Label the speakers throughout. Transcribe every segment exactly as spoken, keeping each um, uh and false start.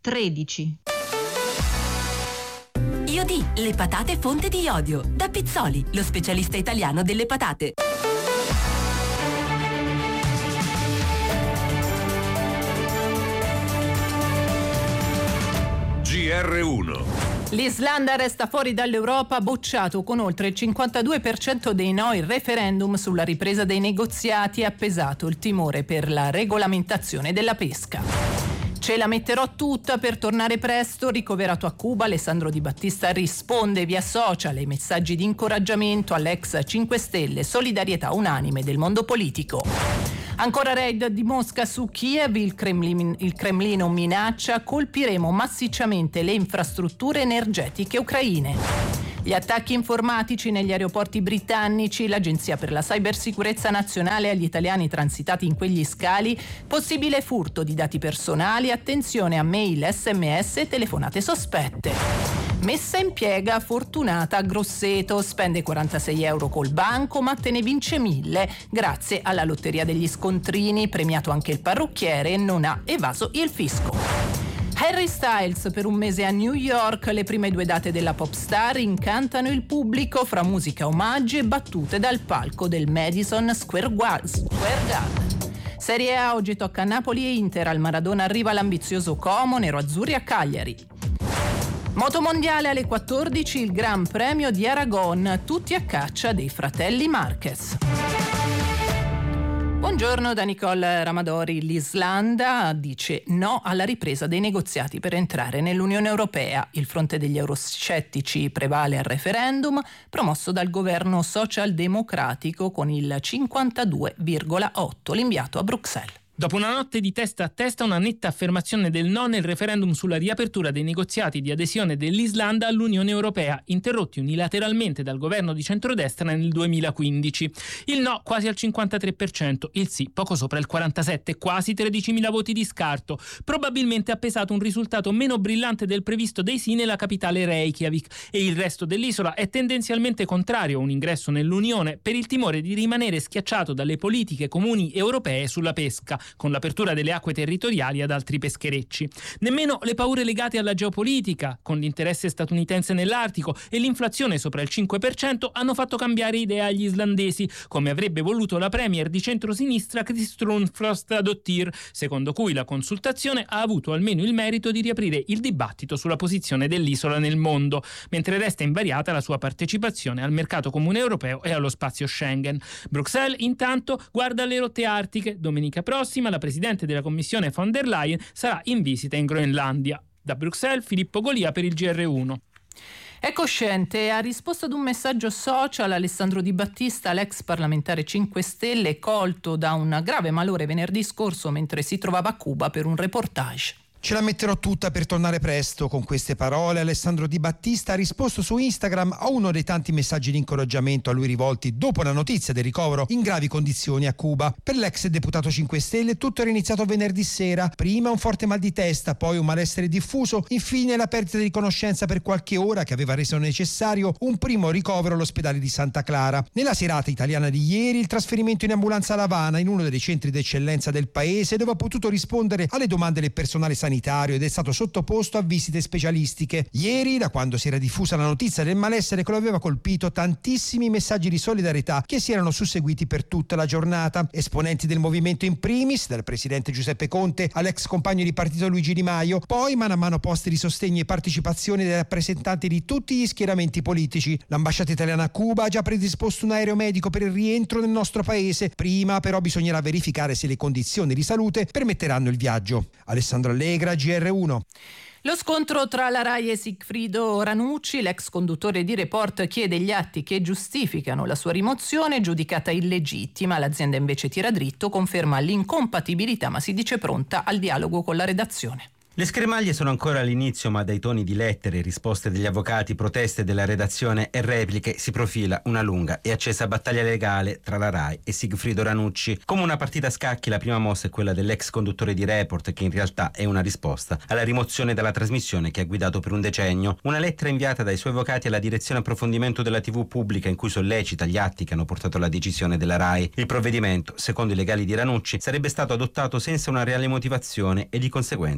Speaker 1: tredici.
Speaker 2: Iodi, le patate fonte di iodio. Da Pizzoli, lo specialista italiano delle patate.
Speaker 3: G R uno.
Speaker 4: L'Islanda resta fuori dall'Europa, bocciato con oltre il cinquantadue per cento dei no il referendum sulla ripresa dei negoziati, ha pesato il timore per la regolamentazione della pesca. Ce la metterò tutta per tornare presto, ricoverato a Cuba, Alessandro Di Battista risponde via social ai messaggi di incoraggiamento all'ex cinque Stelle, solidarietà unanime del mondo politico. Ancora raid di Mosca su Kiev, il, Cremlin, il Cremlino minaccia, colpiremo massicciamente le infrastrutture energetiche ucraine. Gli attacchi informatici negli aeroporti britannici, l'Agenzia per la Cybersicurezza Nazionale agli italiani transitati in quegli scali, possibile furto di dati personali, attenzione a mail, sms e telefonate sospette. Messa in piega Fortunata a Grosseto, spende quarantasei euro col banco ma te ne vince mille grazie alla lotteria degli scontrini, premiato anche il parrucchiere e non ha evaso il fisco. Harry Styles per un mese a New York, le prime due date della pop star incantano il pubblico fra musica, omaggi e battute dal palco del Madison Square Garden. Serie A, oggi tocca Napoli e Inter, al Maradona arriva l'ambizioso Como, nero-azzurri a Cagliari. Motomondiale alle quattordici, il Gran Premio di Aragon, tutti a caccia dei fratelli Marquez. Buongiorno da Nicole Ramadori. L'Islanda dice no alla ripresa dei negoziati per entrare nell'Unione Europea. Il fronte degli euroscettici prevale al referendum promosso dal governo socialdemocratico con il cinquantadue virgola otto, l'inviato a Bruxelles.
Speaker 5: Dopo una notte di testa a testa, una netta affermazione del no nel referendum sulla riapertura dei negoziati di adesione dell'Islanda all'Unione Europea, interrotti unilateralmente dal governo di centrodestra nel duemilaquindici. Il no quasi al cinquantatré per cento, il sì poco sopra il quarantasette per cento, quasi tredicimila voti di scarto. Probabilmente ha pesato un risultato meno brillante del previsto dei sì nella capitale Reykjavik, e il resto dell'isola è tendenzialmente contrario a un ingresso nell'Unione per il timore di rimanere schiacciato dalle politiche comuni europee sulla pesca, con l'apertura delle acque territoriali ad altri pescherecci. Nemmeno le paure legate alla geopolitica, con l'interesse statunitense nell'Artico e l'inflazione sopra il cinque per cento, hanno fatto cambiare idea agli islandesi, come avrebbe voluto la premier di centrosinistra Kristrún Frostadóttir, secondo cui la consultazione ha avuto almeno il merito di riaprire il dibattito sulla posizione dell'isola nel mondo, mentre resta invariata la sua partecipazione al mercato comune europeo e allo spazio Schengen. Bruxelles, intanto, guarda alle rotte artiche. Domenica prossima la presidente della Commissione von der Leyen sarà in visita in Groenlandia. Da Bruxelles, Filippo Golia per il G R uno.
Speaker 4: È cosciente, ha risposto ad un messaggio social Alessandro Di Battista, l'ex parlamentare cinque Stelle, colto da un grave malore venerdì scorso mentre si trovava a Cuba per un reportage.
Speaker 6: Ce la metterò tutta per tornare presto. Con queste parole Alessandro Di Battista ha risposto su Instagram a uno dei tanti messaggi di incoraggiamento a lui rivolti dopo la notizia del ricovero in gravi condizioni a Cuba. Per l'ex deputato cinque Stelle tutto era iniziato venerdì sera, prima un forte mal di testa, poi un malessere diffuso, infine la perdita di conoscenza per qualche ora che aveva reso necessario un primo ricovero all'ospedale di Santa Clara. Nella serata italiana di ieri il trasferimento in ambulanza a L'Avana, in uno dei centri d'eccellenza del paese, dove ha potuto rispondere alle domande del personale sanitario ed è stato sottoposto a visite specialistiche. Ieri, da quando si era diffusa la notizia del malessere che lo aveva colpito, tantissimi messaggi di solidarietà che si erano susseguiti per tutta la giornata. Esponenti del movimento in primis, dal presidente Giuseppe Conte all'ex compagno di partito Luigi Di Maio, poi mano a mano posti di sostegno e partecipazione dei rappresentanti di tutti gli schieramenti politici. L'ambasciata italiana a Cuba ha già predisposto un aereo medico per il rientro nel nostro paese. Prima però bisognerà verificare se le condizioni di salute permetteranno il viaggio. Alessandro Allegra, G R uno.
Speaker 4: Lo scontro tra la Rai e Sigfrido Ranucci, l'ex conduttore di Report, chiede gli atti che giustificano la sua rimozione, giudicata illegittima. L'azienda invece tira dritto, conferma l'incompatibilità ma si dice pronta al dialogo con la redazione.
Speaker 7: Le schermaglie sono ancora all'inizio, ma dai toni di lettere, risposte degli avvocati, proteste della redazione e repliche si profila una lunga e accesa battaglia legale tra la Rai e Sigfrido Ranucci. Come una partita a scacchi, la prima mossa è quella dell'ex conduttore di Report, che in realtà è una risposta alla rimozione dalla trasmissione che ha guidato per un decennio. Una lettera inviata dai suoi avvocati alla direzione approfondimento della tivù pubblica in cui sollecita gli atti che hanno portato alla decisione della Rai. Il provvedimento, secondo i legali di Ranucci, sarebbe stato adottato senza una reale motivazione e di conseguenza è illegittimo.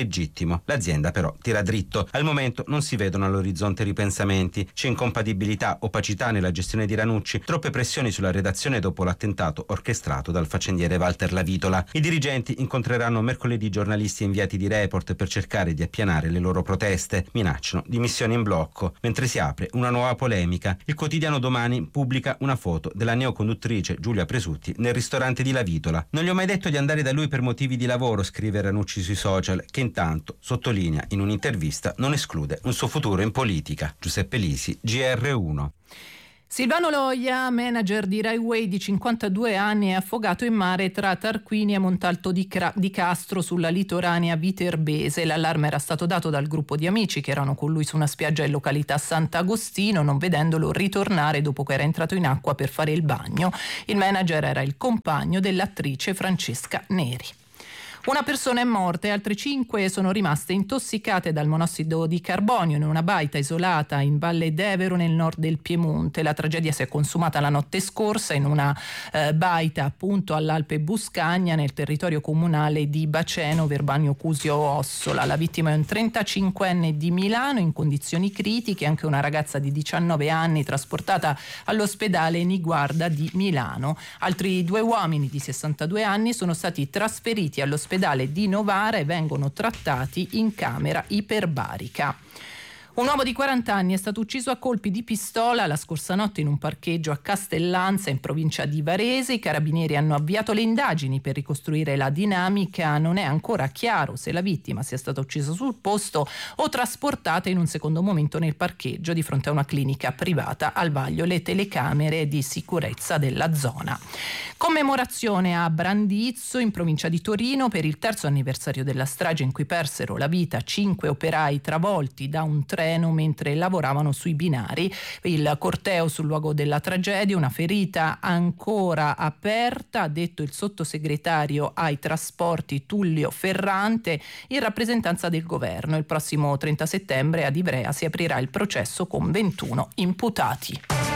Speaker 7: legittimo. L'azienda però tira dritto. Al momento non si vedono all'orizzonte ripensamenti. C'è incompatibilità, opacità nella gestione di Ranucci, troppe pressioni sulla redazione dopo l'attentato orchestrato dal faccendiere Walter Lavitola. I dirigenti incontreranno mercoledì giornalisti e inviati di Report per cercare di appianare le loro proteste. Minacciano dimissioni in blocco, mentre si apre una nuova polemica. Il quotidiano Domani pubblica una foto della neoconduttrice Giulia Presutti nel ristorante di Lavitola. Non gli ho mai detto di andare da lui per motivi di lavoro, scrive Ranucci sui social, che intanto sottolinea in un'intervista non esclude un suo futuro in politica. Giuseppe Lisi, G R uno.
Speaker 4: Silvano Loia, manager di Rai Way di cinquantadue anni, è affogato in mare tra Tarquinia e Montalto di, Cra- di Castro sulla litoranea viterbese. L'allarme era stato dato dal gruppo di amici che erano con lui su una spiaggia in località Sant'Agostino, non vedendolo ritornare dopo che era entrato in acqua per fare il bagno. Il manager era il compagno dell'attrice Francesca Neri. Una persona è morta e altre cinque sono rimaste intossicate dal monossido di carbonio in una baita isolata in Valle d'Evero nel nord del Piemonte. La tragedia si è consumata la notte scorsa in una eh, baita appunto all'Alpe Buscagna nel territorio comunale di Baceno, Verbanio Cusio Ossola. La vittima è un trentacinquenne di Milano in condizioni critiche, anche una ragazza di diciannove anni trasportata all'ospedale Niguarda di Milano. Altri due uomini di sessantadue anni sono stati trasferiti all'ospedale di Novara e vengono trattati in camera iperbarica. Un uomo di quaranta anni è stato ucciso a colpi di pistola la scorsa notte in un parcheggio a Castellanza in provincia di Varese. I carabinieri hanno avviato le indagini per ricostruire la dinamica. Non è ancora chiaro se la vittima sia stata uccisa sul posto o trasportata in un secondo momento nel parcheggio di fronte a una clinica privata. Al vaglio le telecamere di sicurezza della zona. Commemorazione a Brandizzo in provincia di Torino per il terzo anniversario della strage in cui persero la vita cinque operai travolti da un treno mentre lavoravano sui binari. Il corteo sul luogo della tragedia, una ferita ancora aperta, ha detto il sottosegretario ai trasporti Tullio Ferrante in rappresentanza del governo. Il prossimo trenta settembre ad Ivrea si aprirà il processo con ventuno imputati.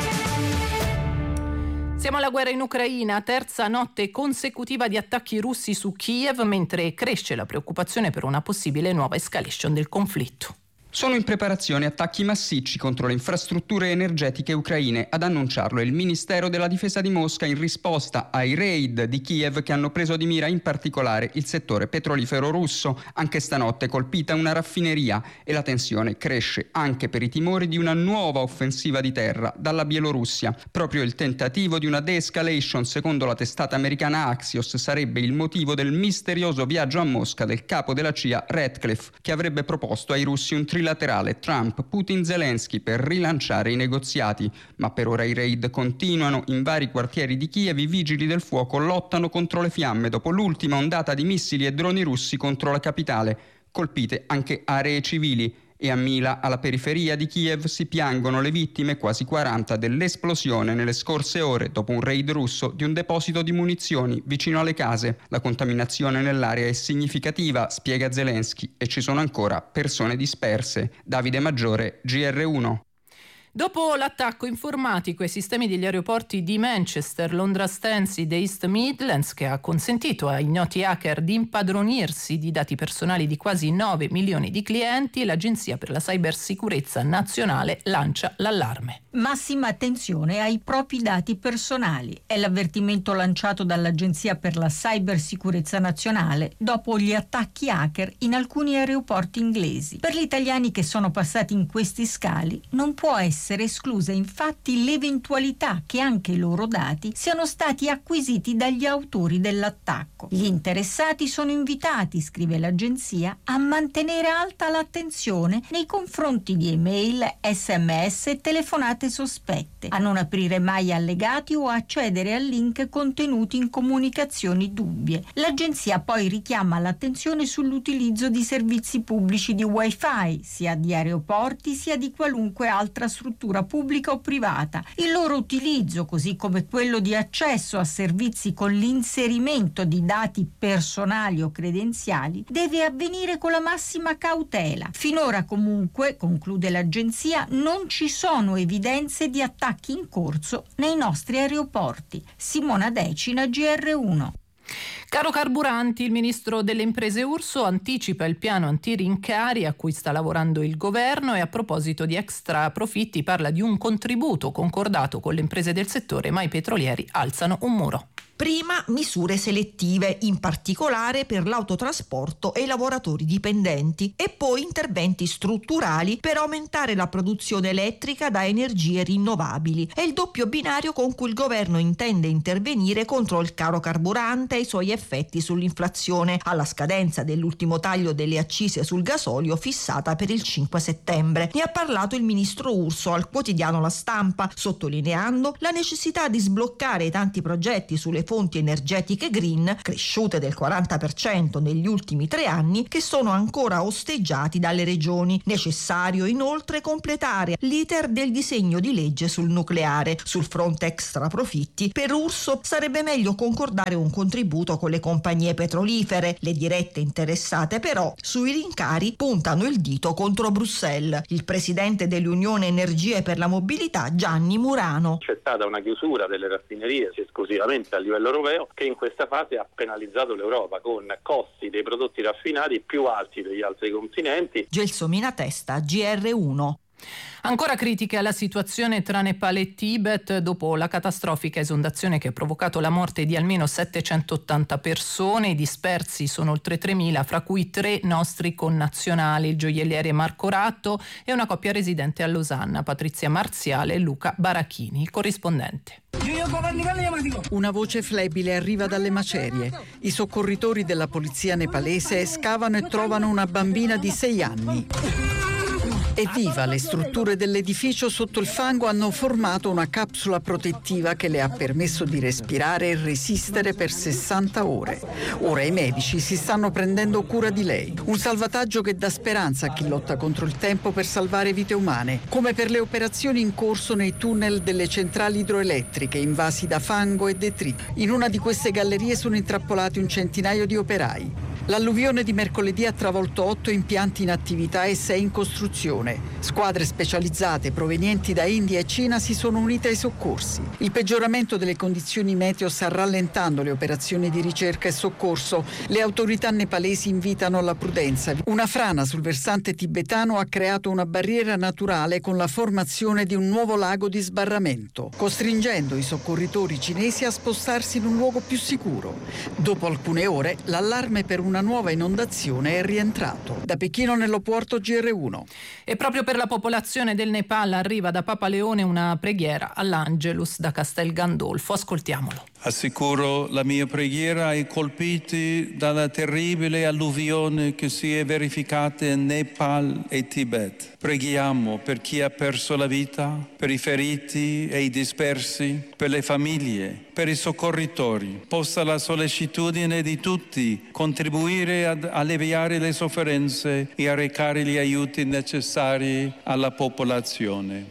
Speaker 4: Siamo alla guerra in Ucraina, terza notte consecutiva di attacchi russi su Kiev, mentre cresce la preoccupazione per una possibile nuova escalation del conflitto.
Speaker 1: Sono in preparazione attacchi massicci contro le infrastrutture energetiche ucraine. Ad annunciarlo è il Ministero della Difesa di Mosca in risposta ai raid di Kiev che hanno preso di mira in particolare il settore petrolifero russo. Anche stanotte colpita una raffineria e la tensione cresce anche per i timori di una nuova offensiva di terra dalla Bielorussia. Proprio il tentativo di una de-escalation, secondo la testata americana Axios, sarebbe il motivo del misterioso viaggio a Mosca del capo della C I A Ratcliffe, che avrebbe proposto ai russi un trilaterale Trump, Putin, Zelensky per rilanciare i negoziati. Ma per ora i raid continuano. In vari quartieri di Kiev i vigili del fuoco lottano contro le fiamme dopo l'ultima ondata di missili e droni russi contro la capitale. Colpite anche aree civili. E a Mila, alla periferia di Kiev, si piangono le vittime, quasi quaranta, dell'esplosione nelle scorse ore dopo un raid russo di un deposito di munizioni vicino alle case. La contaminazione nell'area è significativa, spiega Zelensky, e ci sono ancora persone disperse. Davide Maggiore, G R uno.
Speaker 4: Dopo l'attacco informatico ai sistemi degli aeroporti di Manchester, Londra Stansted e East Midlands, che ha consentito ai noti hacker di impadronirsi di dati personali di quasi nove milioni di clienti, l'Agenzia per la Cybersicurezza Nazionale lancia l'allarme.
Speaker 3: Massima attenzione ai propri dati personali. È l'avvertimento lanciato dall'Agenzia per la Cybersicurezza Nazionale dopo gli attacchi hacker in alcuni aeroporti inglesi. Per gli italiani che sono passati in questi scali non può essere esclusa infatti l'eventualità che anche i loro dati siano stati acquisiti dagli autori dell'attacco. Gli interessati sono invitati, scrive l'agenzia, a mantenere alta l'attenzione nei confronti di email, sms e telefonate sospette, a non aprire mai allegati o accedere a link contenuti in comunicazioni dubbie. L'agenzia poi richiama l'attenzione sull'utilizzo di servizi pubblici di wifi, sia di aeroporti sia di qualunque altra struttura pubblica o privata. Il loro utilizzo, così come quello di accesso a servizi con l'inserimento di dati personali o credenziali, deve avvenire con la massima cautela. Finora comunque, conclude l'agenzia, non ci sono evidenze di attacchi in corso nei nostri aeroporti. Simona Decina, G R uno.
Speaker 4: Caro carburanti, il ministro delle imprese Urso anticipa il piano antirincari a cui sta lavorando il governo e a proposito di extra profitti parla di un contributo concordato con le imprese del settore, ma i petrolieri alzano un muro.
Speaker 8: Prima misure selettive, in particolare per l'autotrasporto e i lavoratori dipendenti, e poi interventi strutturali per aumentare la produzione elettrica da energie rinnovabili. È il doppio binario con cui il governo intende intervenire contro il caro carburante e i suoi effetti sull'inflazione, alla scadenza dell'ultimo taglio delle accise sul gasolio fissata per il cinque settembre. Ne ha parlato il ministro Urso al quotidiano La Stampa, sottolineando la necessità di sbloccare i tanti progetti sulle fonti energetiche green, cresciute del quaranta per cento negli ultimi tre anni, che sono ancora osteggiati dalle regioni. Necessario inoltre completare l'iter del disegno di legge sul nucleare. Sul fronte extra profitti, per Urso sarebbe meglio concordare un contributo con le compagnie petrolifere. Le dirette interessate però sui rincari puntano il dito contro Bruxelles. Il presidente dell'Unione Energie per la Mobilità, Gianni Murano.
Speaker 9: C'è stata una chiusura delle raffinerie esclusivamente a livello europeo che in questa fase ha penalizzato l'Europa con costi dei prodotti raffinati più alti degli altri continenti.
Speaker 8: Gelsomina Testa, G R uno.
Speaker 4: Ancora critica la situazione tra Nepal e Tibet dopo la catastrofica esondazione che ha provocato la morte di almeno settecentottanta persone. I dispersi sono oltre tremila, fra cui tre nostri connazionali, il gioielliere Marco Ratto e una coppia residente a Losanna, Patrizia Marziale e Luca Barachini. Il corrispondente.
Speaker 10: Una voce flebile arriva dalle macerie. I soccorritori della polizia nepalese scavano e trovano una bambina di sei anni. Evviva, le strutture dell'edificio sotto il fango hanno formato una capsula protettiva che le ha permesso di respirare e resistere per sessanta ore. Ora i medici si stanno prendendo cura di lei. Un salvataggio che dà speranza a chi lotta contro il tempo per salvare vite umane, come per le operazioni in corso nei tunnel delle centrali idroelettriche invasi da fango e detriti. In una di queste gallerie sono intrappolati un centinaio di operai. L'alluvione di mercoledì ha travolto otto impianti in attività e sei in costruzione. Squadre specializzate provenienti da India e Cina si sono unite ai soccorsi. Il peggioramento delle condizioni meteo sta rallentando le operazioni di ricerca e soccorso. Le autorità nepalesi invitano alla prudenza. Una frana sul versante tibetano ha creato una barriera naturale con la formazione di un nuovo lago di sbarramento, costringendo i soccorritori cinesi a spostarsi in un luogo più sicuro. Dopo alcune ore, l'allarme per una Una nuova inondazione è rientrato. Da Pechino nello porto G R uno.
Speaker 4: E proprio per la popolazione del Nepal arriva da Papa Leone una preghiera all'Angelus da Castel Gandolfo. Ascoltiamolo.
Speaker 11: Assicuro la mia preghiera ai colpiti dalla terribile alluvione che si è verificata in Nepal e Tibet. Preghiamo per chi ha perso la vita, per i feriti e i dispersi, per le famiglie, per i soccorritori. Possa la sollecitudine di tutti contribuire ad alleviare le sofferenze e a recare gli aiuti necessari alla popolazione.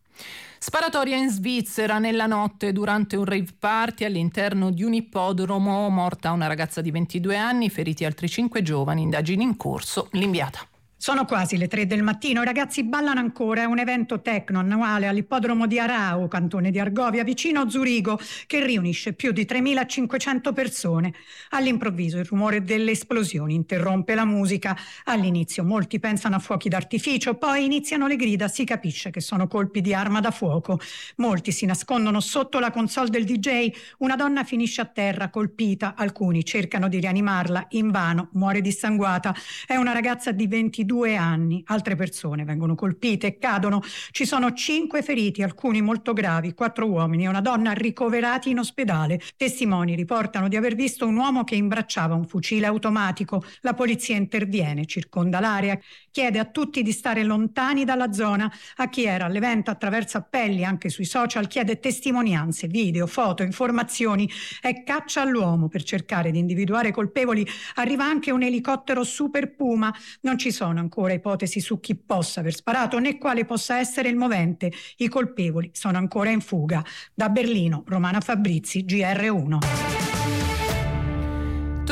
Speaker 4: Sparatoria in Svizzera nella notte durante un rave party all'interno di un ippodromo, morta una ragazza di ventidue anni, feriti altri cinque giovani, indagini in corso, l'inviata.
Speaker 12: Sono quasi le tre del mattino, i ragazzi ballano ancora, è un evento techno annuale all'ippodromo di Arau, cantone di Argovia, vicino a Zurigo, che riunisce più di tremilacinquecento persone. All'improvviso il rumore delle esplosioni interrompe la musica. All'inizio molti pensano a fuochi d'artificio, poi iniziano le grida, si capisce che sono colpi di arma da fuoco. Molti si nascondono sotto la console del D J, una donna finisce a terra colpita, alcuni cercano di rianimarla, invano, muore dissanguata. È una ragazza di ventidue anni, altre persone vengono colpite e cadono. Ci sono cinque feriti, alcuni molto gravi, quattro uomini e una donna ricoverati in ospedale. Testimoni riportano di aver visto un uomo che imbracciava un fucile automatico. La polizia interviene, circonda l'area, chiede a tutti di stare lontani dalla zona. A chi era all'evento attraverso appelli anche sui social chiede testimonianze, video, foto, informazioni. È caccia all'uomo per cercare di individuare colpevoli. Arriva anche un elicottero Super Puma. Non ci sono ancora ipotesi su chi possa aver sparato né quale possa essere il movente. I colpevoli sono ancora in fuga. Da Berlino, Romana Fabrizi, G R uno.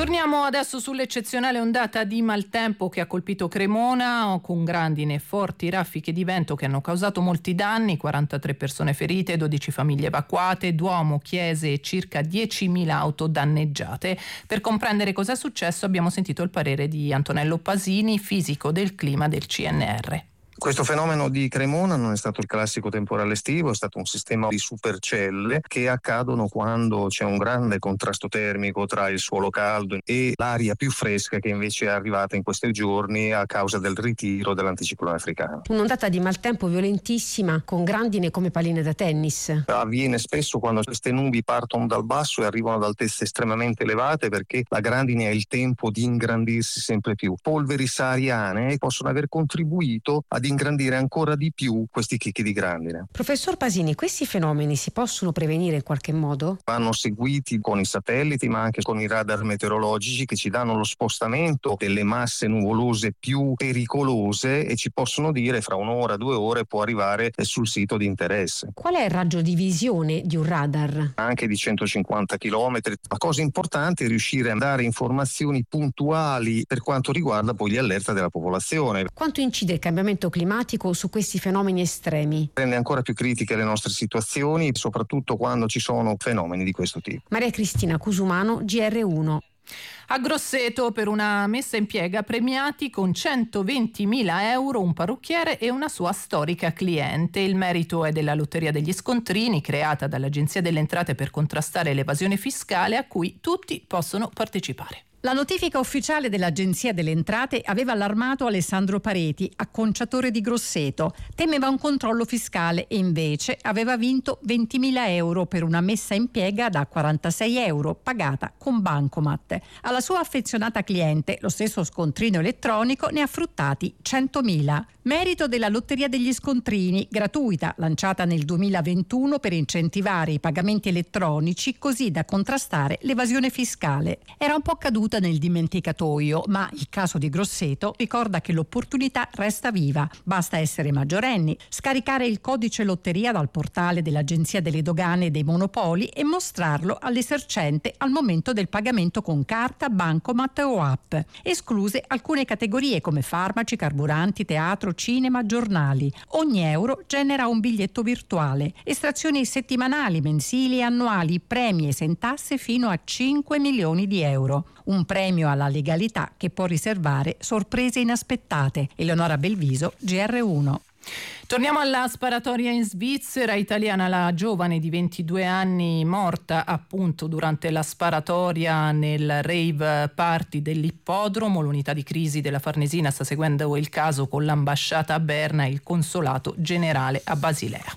Speaker 4: Torniamo adesso sull'eccezionale ondata di maltempo che ha colpito Cremona, con grandine e forti raffiche di vento che hanno causato molti danni, quarantatré persone ferite, dodici famiglie evacuate, Duomo, chiese e circa diecimila auto danneggiate. Per comprendere cosa è successo abbiamo sentito il parere di Antonello Pasini, fisico del clima del C N R.
Speaker 13: Questo fenomeno di Cremona non è stato il classico temporale estivo, è stato un sistema di supercelle che accadono quando c'è un grande contrasto termico tra il suolo caldo e l'aria più fresca che invece è arrivata in questi giorni a causa del ritiro dell'anticiclone africano.
Speaker 14: Un'ondata di maltempo violentissima con grandine come palline da tennis.
Speaker 13: Avviene spesso quando queste nubi partono dal basso e arrivano ad altezze estremamente elevate, perché la grandine ha il tempo di ingrandirsi sempre più. Polveri sahariane possono aver contribuito ad ingrandire ancora di più questi chicchi di grandine.
Speaker 14: Professor Pasini, questi fenomeni si possono prevenire in qualche modo?
Speaker 13: Vanno seguiti con i satelliti ma anche con i radar meteorologici che ci danno lo spostamento delle masse nuvolose più pericolose e ci possono dire fra un'ora, due ore può arrivare sul sito di interesse.
Speaker 14: Qual è il raggio di visione di un radar?
Speaker 13: Anche di centocinquanta chilometri. La cosa importante è riuscire a dare informazioni puntuali per quanto riguarda poi gli allerta della popolazione.
Speaker 14: Quanto incide il cambiamento climatico su questi fenomeni estremi?
Speaker 13: Rende ancora più critiche le nostre situazioni, soprattutto quando ci sono fenomeni di questo tipo.
Speaker 14: Maria Cristina Cusumano, G R uno.
Speaker 4: A Grosseto per una messa in piega premiati con centoventimila euro un parrucchiere e una sua storica cliente. Il merito è della Lotteria degli Scontrini, creata dall'Agenzia delle Entrate per contrastare l'evasione fiscale, a cui tutti possono partecipare.
Speaker 3: La notifica ufficiale dell'Agenzia delle Entrate aveva allarmato Alessandro Pareti, acconciatore di Grosseto. Temeva un controllo fiscale e invece aveva vinto ventimila euro per una messa in piega da quarantasei euro pagata con bancomat. Alla sua affezionata cliente, lo stesso scontrino elettronico, ne ha fruttati centomila. Merito della Lotteria degli Scontrini, gratuita, lanciata nel duemilaventuno per incentivare i pagamenti elettronici così da contrastare l'evasione fiscale. Era un po' caduta nel dimenticatoio, ma il caso di Grosseto ricorda che l'opportunità resta viva. Basta essere maggiorenni, scaricare il codice lotteria dal portale dell'Agenzia delle Dogane e dei Monopoli e mostrarlo all'esercente al momento del pagamento con carta, bancomat o app. Escluse alcune categorie come farmaci, carburanti, teatro, cinema, giornali. Ogni euro genera un biglietto virtuale. Estrazioni settimanali, mensili e annuali, premi esentasse fino a cinque milioni di euro. Un premio alla legalità che può riservare sorprese inaspettate. Eleonora Belviso, G R uno.
Speaker 4: Torniamo alla sparatoria in Svizzera. Italiana la giovane di ventidue anni morta appunto durante la sparatoria nel rave party dell'ippodromo. L'unità di crisi della Farnesina sta seguendo il caso con l'ambasciata a Berna e il consolato generale a Basilea.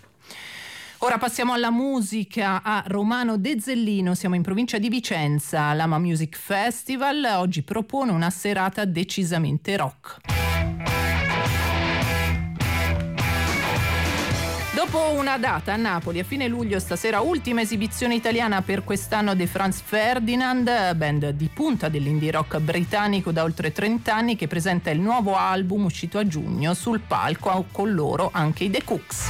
Speaker 4: Ora passiamo alla musica, a Romano De Zellino, siamo in provincia di Vicenza. L'Ama Music Festival oggi propone una serata decisamente rock. Dopo una data a Napoli a fine luglio, stasera ultima esibizione italiana per quest'anno di Franz Ferdinand, band di punta dell'indie rock britannico da oltre trenta anni, che presenta il nuovo album uscito a giugno. Sul palco con loro anche i The Cooks.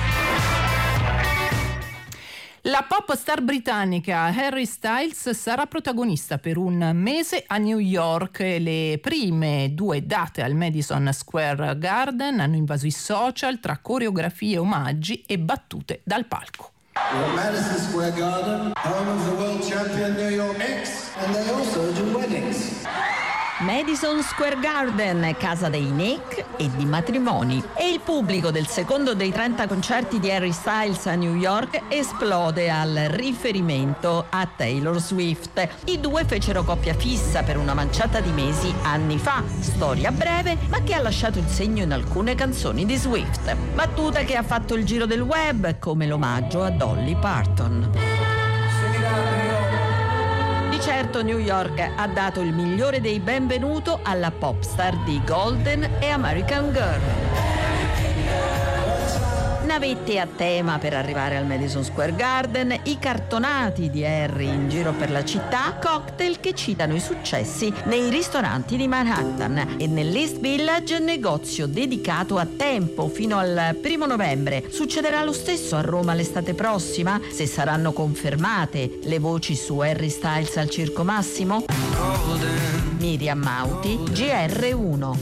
Speaker 4: La pop star britannica Harry Styles sarà protagonista per un mese a New York. Le prime due date al Madison Square Garden hanno invaso i social tra coreografie, omaggi e battute dal palco.
Speaker 15: Madison Square Garden, home of the world champion New York Knicks, and they also do weddings.
Speaker 16: Madison Square Garden, casa dei Knicks e di matrimoni. E il pubblico del secondo dei trenta concerti di Harry Styles a New York esplode al riferimento a Taylor Swift. I due fecero coppia fissa per una manciata di mesi anni fa, storia breve ma che ha lasciato il segno in alcune canzoni di Swift. Battuta che ha fatto il giro del web come l'omaggio a Dolly Parton. Di certo New York ha dato il migliore dei benvenuto alla popstar di Golden e American Girl. navette a tema per arrivare al Madison Square Garden, i cartonati di Harry in giro per la città, cocktail che citano i successi nei ristoranti di Manhattan e nell'East Village negozio dedicato a tempo fino al primo novembre. Succederà lo stesso a Roma l'estate prossima? Se saranno confermate le voci su Harry Styles al Circo Massimo? Miriam Mauti, G R uno.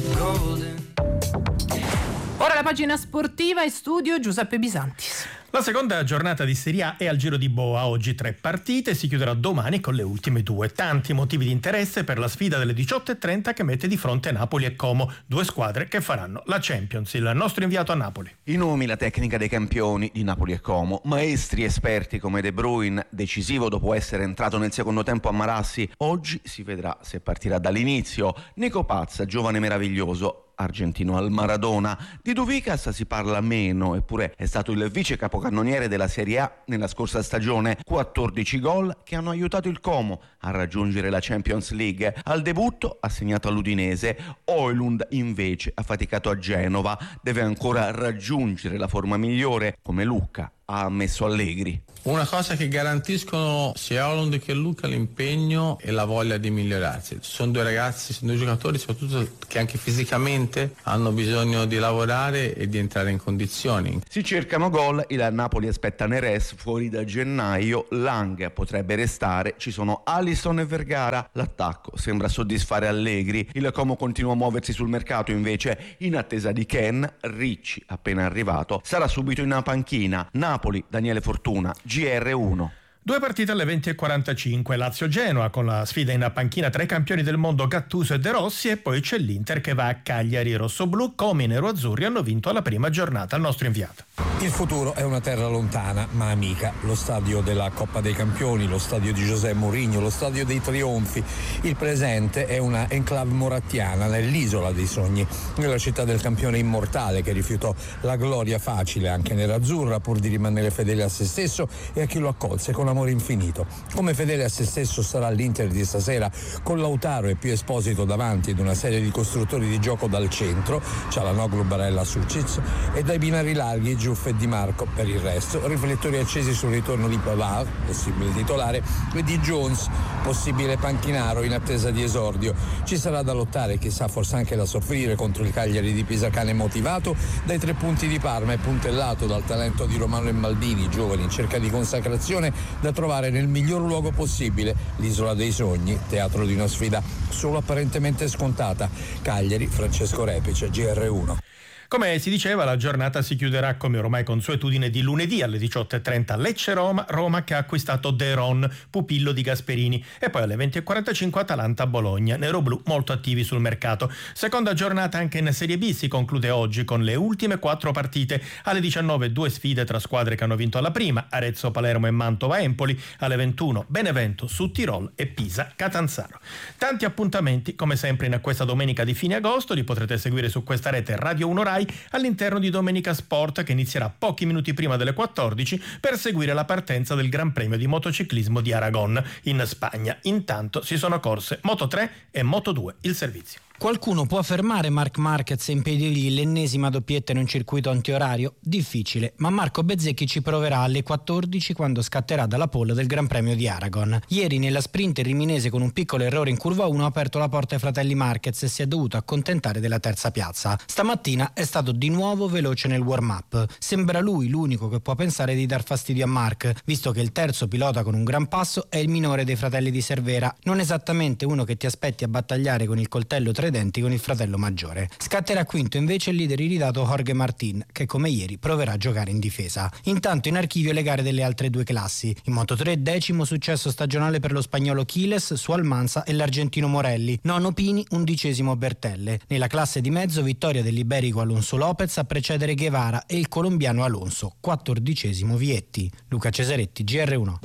Speaker 4: Ora la pagina sportiva e studio Giuseppe Bisantis.
Speaker 17: La seconda giornata di Serie A è al Giro di Boa, oggi tre partite, si chiuderà domani con le ultime due. Tanti motivi di interesse per la sfida delle diciotto e trenta che mette di fronte Napoli e Como, due squadre che faranno la Champions. Il nostro inviato a Napoli.
Speaker 18: I nomi, la tecnica dei campioni di Napoli e Como, maestri esperti come De Bruyne, decisivo dopo essere entrato nel secondo tempo a Marassi, oggi si vedrà se partirà dall'inizio. Nico Pazza, giovane meraviglioso, argentino al Maradona. Di Duvicas si parla meno, eppure è stato il vice capocannoniere della Serie A nella scorsa stagione. quattordici gol che hanno aiutato il Como a raggiungere la Champions League. Al debutto ha segnato all'Udinese. Højlund invece ha faticato a Genova, deve ancora raggiungere la forma migliore, come Lucca ha ammesso Allegri.
Speaker 19: Una cosa che garantiscono sia Højlund che Lucca l'impegno e la voglia di migliorarsi. Sono due ragazzi, sono due giocatori soprattutto che anche fisicamente hanno bisogno di lavorare e di entrare in condizioni.
Speaker 18: Si cercano gol, il Napoli aspetta Neres fuori da gennaio, Lang potrebbe restare, ci sono Alisson e Vergara, l'attacco sembra soddisfare Allegri, il Como continua a muoversi sul mercato invece in attesa di Ken. Ricci, appena arrivato, sarà subito in panchina. Napoli, Daniele Fortuna, G R uno.
Speaker 17: Due partite alle venti e quarantacinque, Lazio-Genoa con la sfida in panchina tra i campioni del mondo Gattuso e De Rossi, e poi c'è l'Inter che va a Cagliari. Rossoblu come i neroazzurri hanno vinto alla prima giornata. Il nostro inviato.
Speaker 20: Il futuro è una terra lontana ma amica, lo stadio della Coppa dei Campioni, lo stadio di José Mourinho, lo stadio dei trionfi. Il presente è una enclave morattiana nell'isola dei sogni, nella città del campione immortale che rifiutò la gloria facile anche nerazzurra pur di rimanere fedele a se stesso e a chi lo accolse con amore infinito. Come fedele a se stesso sarà l'Inter di stasera, con Lautaro e Pio Esposito davanti ed una serie di costruttori di gioco dal centro, Cialanoglu, Barella, Sucic, e dai binari larghi Giuff e Di Marco. Per il resto riflettori accesi sul ritorno di Pavard, possibile titolare, e di Jones, possibile panchinaro in attesa di esordio. Ci sarà da lottare, chissà forse anche da soffrire contro il Cagliari di Pisacane motivato dai tre punti di Parma e puntellato dal talento di Romano e Maldini, giovani in cerca di consacrazione da trovare nel miglior luogo possibile, l'isola dei sogni, teatro di una sfida solo apparentemente scontata. Cagliari, Francesco Repice, G R uno.
Speaker 17: Come si diceva, la giornata si chiuderà come ormai consuetudine di lunedì alle diciotto e trenta Lecce-Roma, Roma che ha acquistato De Ron, pupillo di Gasperini, e poi alle venti e quarantacinque Atalanta-Bologna, neroblu molto attivi sul mercato. Seconda giornata anche in Serie B si conclude oggi con le ultime quattro partite. Alle diciannove due sfide tra squadre che hanno vinto alla prima, Arezzo-Palermo e Mantova-Empoli, alle ventuno Benevento su Tirol e Pisa-Catanzaro. Tanti appuntamenti come sempre in questa domenica di fine agosto, li potrete seguire su questa rete Radio uno Rai all'interno di Domenica Sport, che inizierà pochi minuti prima delle quattordici per seguire la partenza del Gran Premio di motociclismo di Aragon in Spagna. Intanto si sono corse Moto tre e Moto due, il servizio.
Speaker 21: Qualcuno può fermare Marc Marquez e impedirgli l'ennesima doppietta in un circuito antiorario? Difficile, ma Marco Bezzecchi ci proverà alle quattordici quando scatterà dalla pole del Gran Premio di Aragon. Ieri nella sprint il riminese con un piccolo errore in curva uno ha aperto la porta ai fratelli Marquez e si è dovuto accontentare della terza piazza. Stamattina è stato di nuovo veloce nel warm-up. Sembra lui l'unico che può pensare di dar fastidio a Marc, visto che il terzo pilota con un gran passo è il minore dei fratelli di Cervera, non esattamente uno che ti aspetti a battagliare con il coltello tra i denti con il fratello maggiore. Scatterà quinto invece il leader iridato Jorge Martin, che come ieri proverà a giocare in difesa. Intanto in archivio le gare delle altre due classi. In Moto tre decimo successo stagionale per lo spagnolo Quiles su Almanza e l'argentino Morelli. Nono Pini, undicesimo Bertelle. Nella classe di mezzo vittoria dell'iberico Alonso Lopez a precedere Guevara e il colombiano Alonso, quattordicesimo Vietti. Luca Cesaretti, G R uno.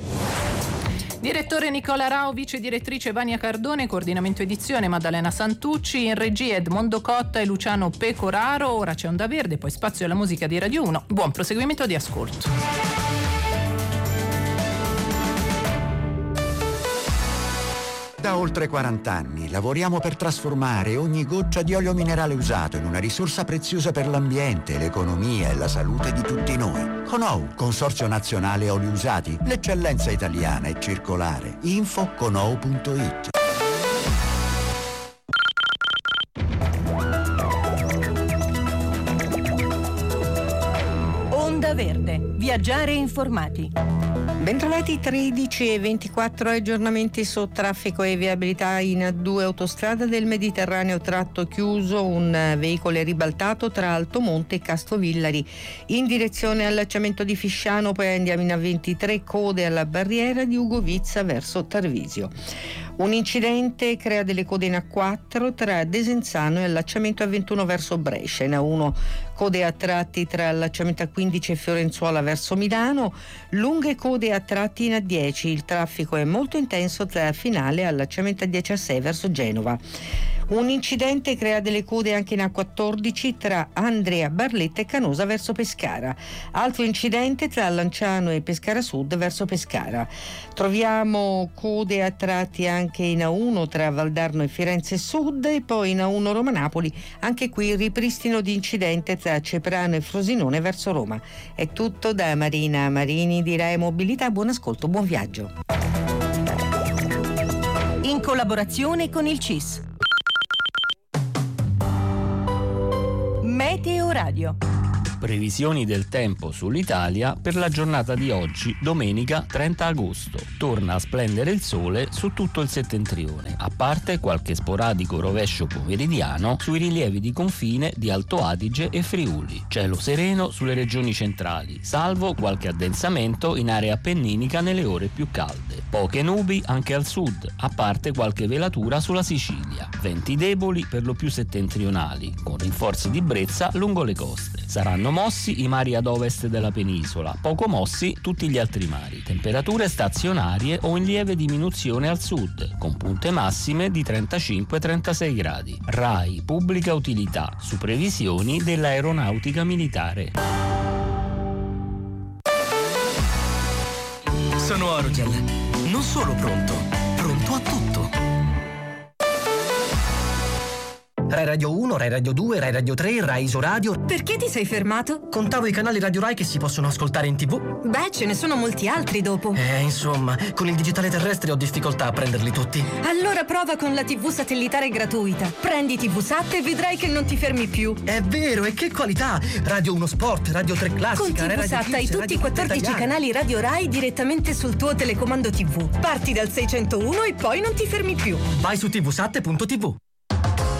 Speaker 4: Direttore Nicola Rao, vice direttrice Vania Cardone, coordinamento edizione Maddalena Santucci, in regia Edmondo Cotta e Luciano Pecoraro. Ora c'è Onda Verde, poi spazio alla musica di Radio uno. Buon proseguimento di ascolto.
Speaker 2: Da oltre quaranta anni lavoriamo per trasformare ogni goccia di olio minerale usato in una risorsa preziosa per l'ambiente, l'economia e la salute di tutti noi. Conou, Consorzio Nazionale Oli Usati, l'eccellenza italiana e circolare. Info conou punto it.
Speaker 22: Onda Verde, viaggiare informati.
Speaker 23: Bentrovati, tredici e ventiquattro aggiornamenti su traffico e viabilità in due autostrade del Mediterraneo, tratto chiuso, un veicolo è ribaltato tra Altomonte e Castovillari in direzione allacciamento di Fisciano, poi andiamo in A ventitré, code alla barriera di Ugovizza verso Tarvisio. Un incidente crea delle code in A quattro tra Desenzano e allacciamento A ventuno verso Brescia, in A uno code a tratti tra allacciamento A quindici e Fiorenzuola verso Milano, lunghe code a tratti in A dieci, il traffico è molto intenso tra Finale e allacciamento A dieci A sei verso Genova. Un incidente crea delle code anche in A quattordici tra Andrea Barletta e Canosa verso Pescara. Altro incidente tra Lanciano e Pescara Sud verso Pescara. Troviamo code a tratti anche in A uno tra Valdarno e Firenze Sud e poi in A uno Roma-Napoli. Anche qui ripristino di incidente tra Ceprano e Frosinone verso Roma. È tutto da Marina Marini di Rai Mobilità. Buon ascolto, buon viaggio.
Speaker 22: In collaborazione con il C I S. Meteo Radio.
Speaker 24: Previsioni del tempo sull'Italia per la giornata di oggi, domenica trenta agosto. Torna a splendere il sole su tutto il settentrione, a parte qualche sporadico rovescio pomeridiano sui rilievi di confine di Alto Adige e Friuli. Cielo sereno sulle regioni centrali, salvo qualche addensamento in area appenninica nelle ore più calde. Poche nubi anche al sud, a parte qualche velatura sulla Sicilia. Venti deboli per lo più settentrionali, con rinforzi di brezza lungo le coste. Saranno mossi i mari ad ovest della penisola, poco mossi tutti gli altri mari. Temperature stazionarie o in lieve diminuzione al sud, con punte massime di trentacinque trentasei gradi. RAI Pubblica Utilità, su previsioni dell'Aeronautica Militare.
Speaker 25: Sono Orogel, non solo pronto, pronto a tutto. Rai Radio uno, Rai Radio due, Rai Radio tre, Rai Isoradio.
Speaker 26: Perché ti sei fermato?
Speaker 25: Contavo i canali Radio Rai che si possono ascoltare in tv.
Speaker 26: Beh, ce ne sono molti altri dopo.
Speaker 25: Eh, insomma, con il digitale terrestre ho difficoltà a prenderli tutti.
Speaker 26: Allora prova con la tivù satellitare gratuita. Prendi tivusat e vedrai che non ti fermi più.
Speaker 25: È vero, e che qualità! Radio uno Sport, Radio tre Classica,
Speaker 26: con tivusat hai tutti i quattordici canali Radio Rai direttamente sul tuo telecomando tivù. Parti dal seicentouno e poi non ti fermi più.
Speaker 25: Vai su tivusat punto tv.